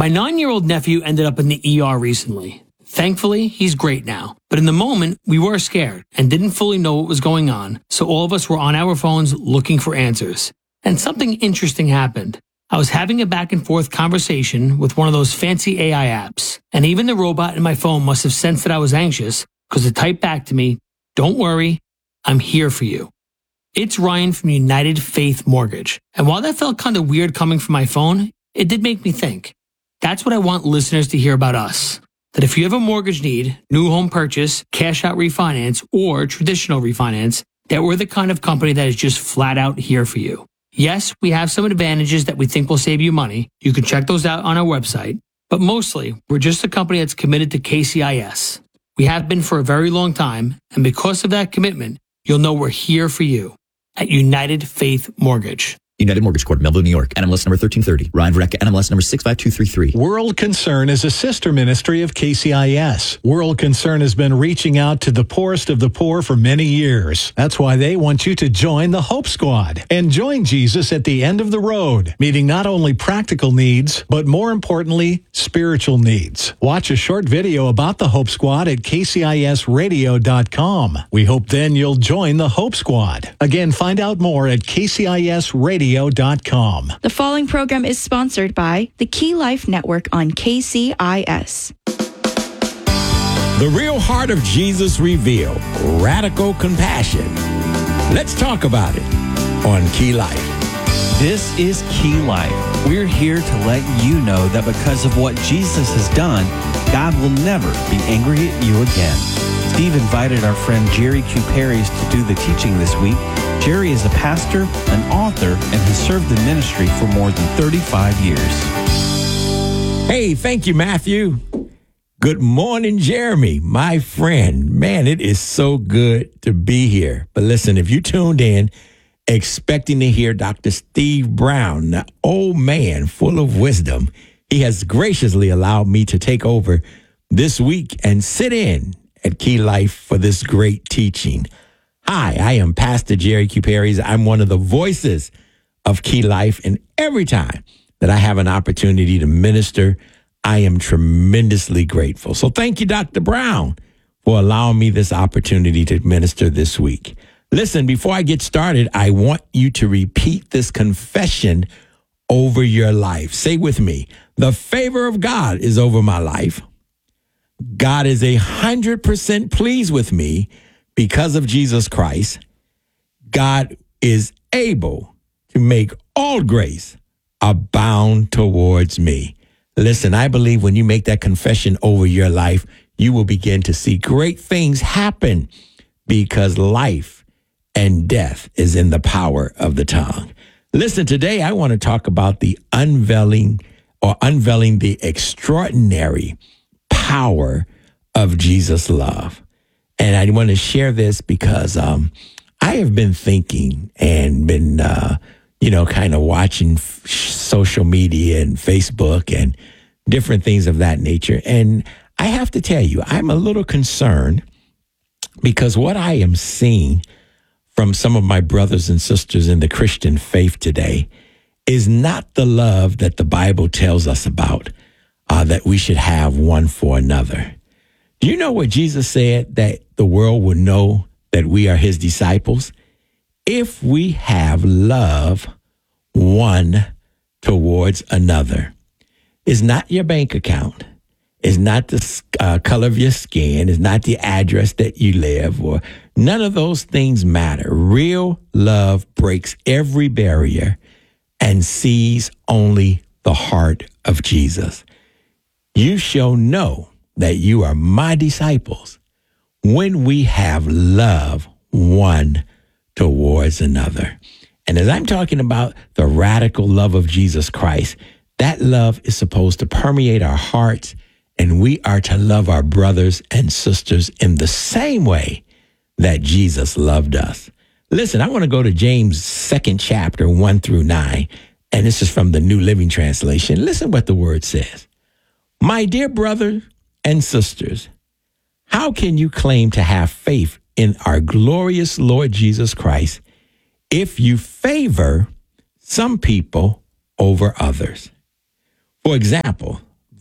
My 9-year-old nephew ended up in the ER recently. Thankfully, he's great now. But in the moment, we were scared and didn't fully know what was going on, so all of us were on our phones looking for answers. And something interesting happened. I was having a back and forth conversation with one of those fancy AI apps, and even the robot in my phone must have sensed that I was anxious because it typed back to me, "Don't worry, I'm here for you." It's Ryan from United Faith Mortgage. And while that felt kind of weird coming from my phone, it did make me think. That's what I want listeners to hear about us. That if you have a mortgage need, new home purchase, cash out refinance, or traditional refinance, that we're the kind of company that is just flat out here for you. Yes, we have some advantages that we think will save you money. You can check those out on our website. But mostly, we're just a company that's committed to KCIS. We have been for a very long time, and because of that commitment, you'll know we're here for you at United Faith Mortgage. United Mortgage Corp, Melville, New York. NMLS number 1330. Ryan Vreck, NMLS number 65233. World Concern is a sister ministry of KCIS. World Concern has been reaching out to the poorest of the poor for many years. That's why they want you to join the Hope Squad and join Jesus at the end of the road, meeting not only practical needs, but more importantly, spiritual needs. Watch a short video about the Hope Squad at kcisradio.com. We hope then you'll join the Hope Squad. Again, find out more at kcisradio.com. The following program is sponsored by the Key Life Network on KCIS. The real heart of Jesus revealed. Radical compassion. Let's talk about it on Key Life. This is Key Life. We're here to let you know that because of what Jesus has done, God will never be angry at you again. Steve invited our friend Jerry Cuparis to do the teaching this week. Jerry is a pastor, an author, and has served the ministry for more than 35 years. Hey, thank you, Matthew. Good morning, Jeremy, my friend. Man, it is so good to be here. But listen, if you tuned in expecting to hear Dr. Steve Brown, the old man full of wisdom, he has graciously allowed me to take over this week and sit in at Key Life for this great teaching. Hi, I am Pastor Jerry Cuparis. I'm one of the voices of Key Life, and every time that I have an opportunity to minister, I am tremendously grateful. So thank you, Dr. Brown, for allowing me this opportunity to minister this week. Listen, before I get started, I want you to repeat this confession over your life. Say with me, the favor of God is over my life. God is 100% pleased with me because of Jesus Christ. God is able to make all grace abound towards me. Listen, I believe when you make that confession over your life, you will begin to see great things happen because life and death is in the power of the tongue. Listen, today I want to talk about the unveiling the extraordinary power of Jesus' love. And I want to share this because I have been thinking and been, kind of watching social media and Facebook and different things of that nature. And I have to tell you, I'm a little concerned because what I am seeing from some of my brothers and sisters in the Christian faith today is not the love that the Bible tells us about, that we should have one for another. Do you know what Jesus said? That the world will know that we are his disciples if we have love one towards another. It's not your bank account. It's not the color of your skin. It's not the address that you live, or none of those things matter. Real love breaks every barrier and sees only the heart of Jesus. You shall know that you are my disciples when we have love one towards another. And as I'm talking about the radical love of Jesus Christ, that love is supposed to permeate our hearts, and we are to love our brothers and sisters in the same way that Jesus loved us. Listen, I want to go to James 2nd chapter 1 through 9, and this is from the New Living Translation. Listen what the word says. My dear brother and sisters, how can you claim to have faith in our glorious Lord Jesus Christ if you favor some people over others? For example,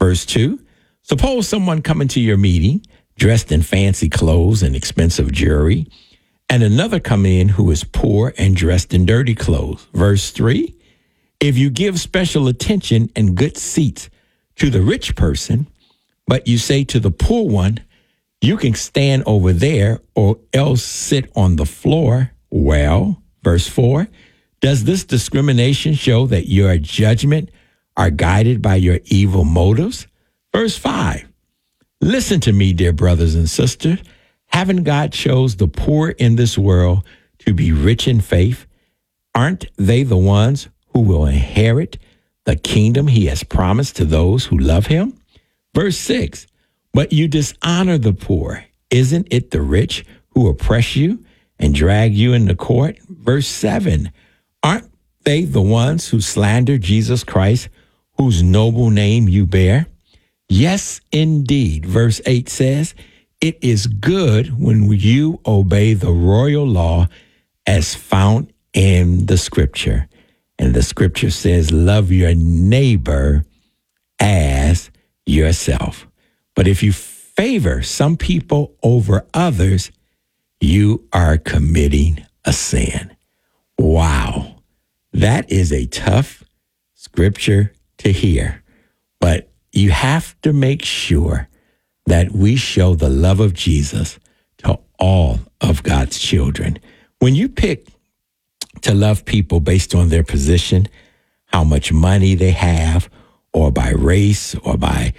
Verse 2, suppose someone come into your meeting dressed in fancy clothes and expensive jewelry, and another come in who is poor and dressed in dirty clothes. Verse 3, if you give special attention and good seats to the rich person, but you say to the poor one, you can stand over there or else sit on the floor. Well, verse 4, does this discrimination show that your judgment are guided by your evil motives? Verse 5, listen to me, dear brothers and sisters. Haven't God chose the poor in this world to be rich in faith? Aren't they the ones who will inherit the kingdom he has promised to those who love him? Verse 6, but you dishonor the poor. Isn't it the rich who oppress you and drag you into court? Verse 7, aren't they the ones who slander Jesus Christ, whose noble name you bear? Yes, indeed. Verse 8 says, it is good when you obey the royal law as found in the scripture. And the scripture says, love your neighbor as yourself. But if you favor some people over others, you are committing a sin. Wow. That is a tough scripture to hear. But you have to make sure that we show the love of Jesus to all of God's children. When you pick to love people based on their position, how much money they have, or by race, or by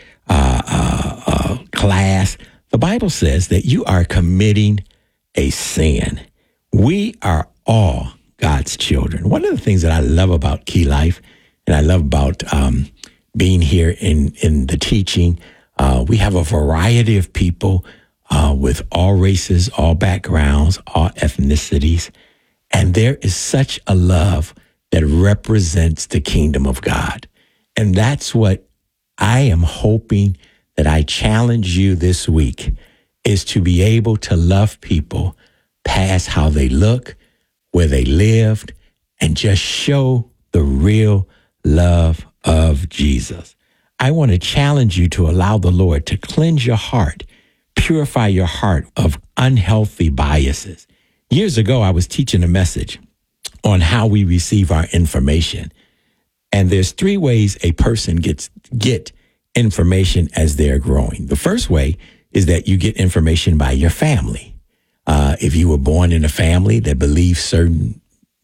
class, the Bible says that you are committing a sin. We are all God's children. One of the things that I love about Key Life, and I love about being here in the teaching, we have a variety of people with all races, all backgrounds, all ethnicities. And there is such a love that represents the kingdom of God. And that's what I am hoping that I challenge you this week, is to be able to love people past how they look, where they lived, and just show the real love of Jesus. I want to challenge you to allow the Lord to cleanse your heart, purify your heart of unhealthy biases. Years ago, I was teaching a message on how we receive our information. And there's 3 ways a person get information as they're growing. The first way is that you get information by your family. If you were born in a family that believes certain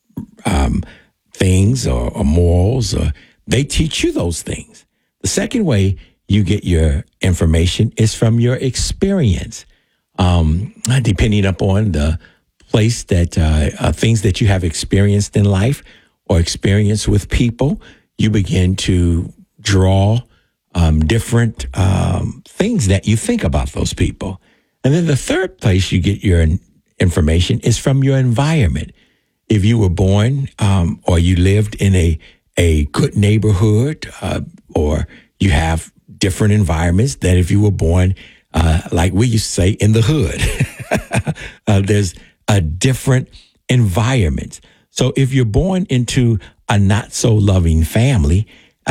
things or morals, they teach you those things. The second way you get your information is from your experience, depending upon the place that things that you have experienced in life or experienced with people. You begin to draw different things that you think about those people. And then the third place you get your information is from your environment. If you were born or you lived in a good neighborhood, or you have different environments that if you were born, like we used to say, in the hood, there's a different environment. So if you're born into a not so loving family,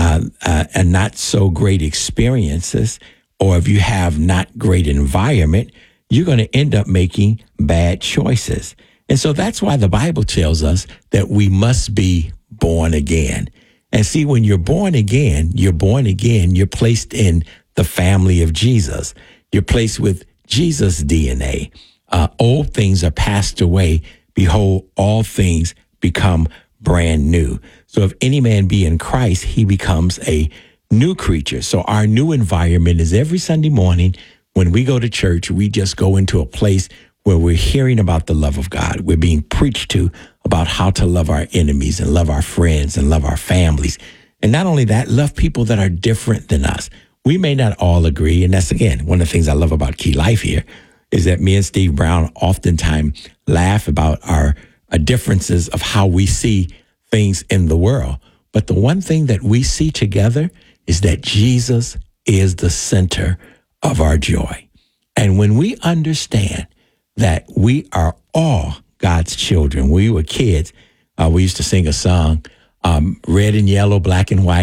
and not so great experiences, or if you have not great environment, you're going to end up making bad choices. And so that's why the Bible tells us that we must be born again. And see, when you're born again, you're placed in the family of Jesus. You're placed with Jesus' DNA. Old things are passed away. Behold, all things become brand new. So if any man be in Christ, he becomes a new creature. So our new environment is every Sunday morning when we go to church, we just go into a place where we're hearing about the love of God. We're being preached to about how to love our enemies and love our friends and love our families. And not only that, love people that are different than us. We may not all agree. And that's, again, one of the things I love about Key Life here is that me and Steve Brown oftentimes laugh about our differences of how we see things in the world. But the one thing that we see together is that Jesus is the center of our joy. And when we understand that we are all God's children, when we were kids, we used to sing a song, red and yellow, black and white,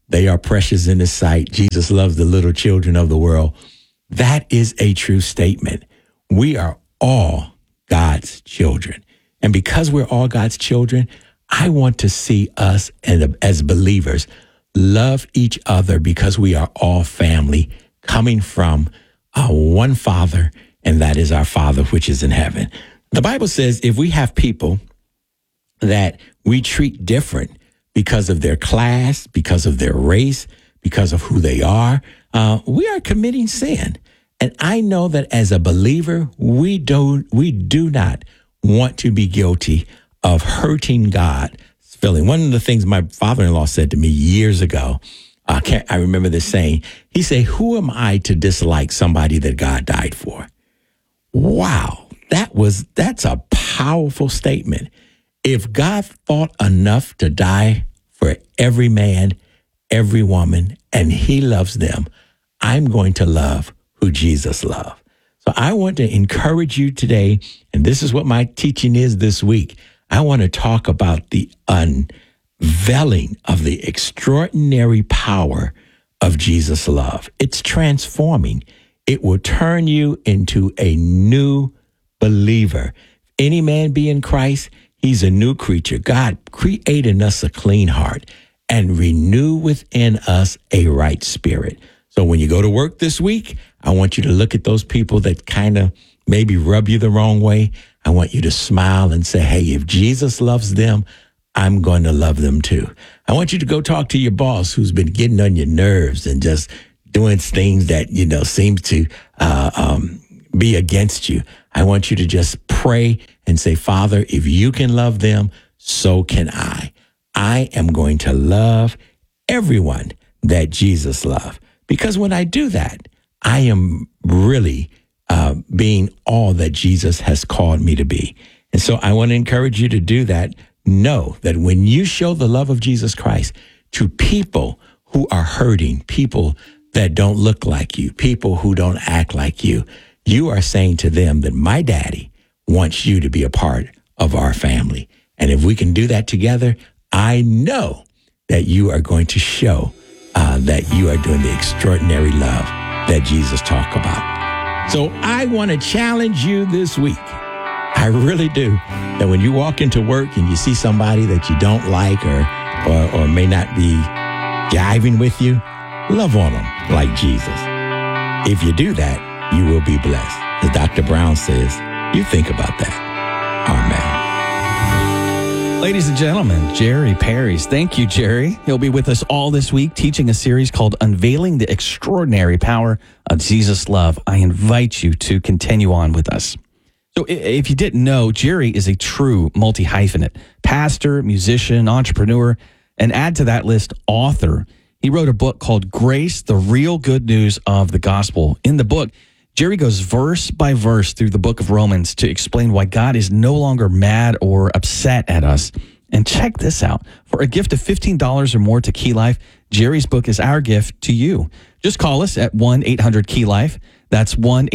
They are precious in His sight. Jesus loves the little children of the world. That is a true statement. We are all God's children. And because we're all God's children, I want to see us as believers love each other because we are all family coming from one Father, and that is our Father which is in heaven. The Bible says if we have people that we treat different because of their class, because of their race, because of who they are, we are committing sin. And I know that as a believer, we do not want to be guilty of hurting God's feeling. One of the things my father-in-law said to me years ago, I remember this saying, he said, "Who am I to dislike somebody that God died for?" Wow, that's a powerful statement. If God thought enough to die for every man, every woman, and He loves them, I'm going to love who Jesus loved. So I want to encourage you today, and this is what my teaching is this week. I want to talk about the unveiling of the extraordinary power of Jesus' love. It's transforming. It will turn you into a new believer. If any man be in Christ, he's a new creature. God create in us a clean heart and renew within us a right spirit. So when you go to work this week, I want you to look at those people that kind of maybe rub you the wrong way. I want you to smile and say, hey, if Jesus loves them, I'm going to love them too. I want you to go talk to your boss who's been getting on your nerves and just doing things that, seems to be against you. I want you to just pray and say, Father, if you can love them, so can I. I am going to love everyone that Jesus loved. Because when I do that, I am really being all that Jesus has called me to be. And so I want to encourage you to do that. Know that when you show the love of Jesus Christ to people who are hurting, people that don't look like you, people who don't act like you, you are saying to them that my daddy wants you to be a part of our family. And if we can do that together, I know that you are going to show that you are doing the extraordinary love that Jesus talked about. So I want to challenge you this week. I really do. That when you walk into work and you see somebody that you don't like or may not be jiving with you, love on them like Jesus. If you do that, you will be blessed. As Dr. Brown says, you think about that. Amen. Ladies and gentlemen, Jerry Parys. Thank you, Jerry. He'll be with us all this week teaching a series called Unveiling the Extraordinary Power of Jesus' Love. I invite you to continue on with us. So if you didn't know, Jerry is a true multi-hyphenate, pastor, musician, entrepreneur, and add to that list, author. He wrote a book called Grace, the Real Good News of the Gospel. In the book, Jerry goes verse by verse through the book of Romans to explain why God is no longer mad or upset at us. And check this out. For a gift of $15 or more to Key Life, Jerry's book is our gift to you. Just call us at 1-800-KEY-LIFE. That's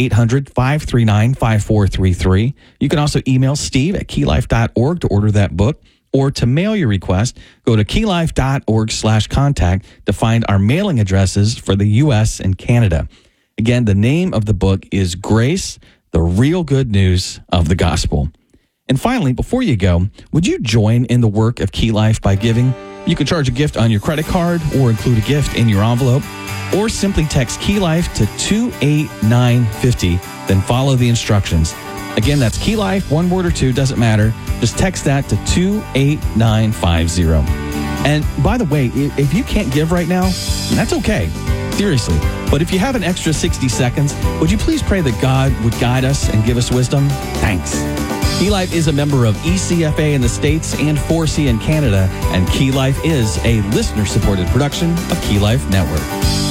1-800-539-5433. You can also email steve@keylife.org to order that book. Or to mail your request, go to keylife.org/contact to find our mailing addresses for the U.S. and Canada. Again, the name of the book is Grace, the Real Good News of the Gospel. And finally, before you go, would you join in the work of Key Life by giving? You can charge a gift on your credit card or include a gift in your envelope, or simply text Key Life to 28950, then follow the instructions. Again, that's Key Life, one word or two, doesn't matter. Just text that to 28950. And by the way, if you can't give right now, that's okay. Seriously. But if you have an extra 60 seconds, would you please pray that God would guide us and give us wisdom? Thanks. Key Life is a member of ECFA in the States and 4C in Canada, and Key Life is a listener-supported production of Key Life Network.